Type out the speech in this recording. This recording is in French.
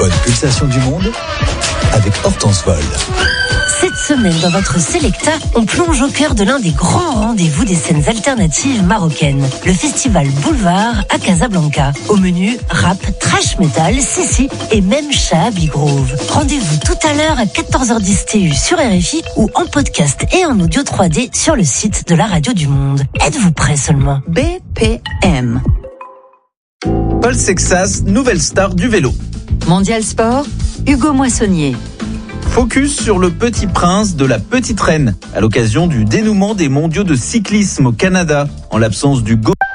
bonne pulsation du monde avec Hortense Vol. Cette semaine, dans votre Selecta, on plonge au cœur de l'un des grands rendez-vous des scènes alternatives marocaines, le festival Boulevard à Casablanca. Au menu, rap, trash metal, sissi et même Shahabi Groove. Rendez-vous tout à l'heure à 14h10 TU sur RFI ou en podcast et en audio 3D sur le site de la Radio du Monde. Êtes-vous prêts seulement? BPM. Paul Sexas, nouvelle star du vélo. Mondial Sport, Hugo Moissonnier. Focus sur le petit prince de la petite reine, à l'occasion du dénouement des mondiaux de cyclisme au Canada, en l'absence du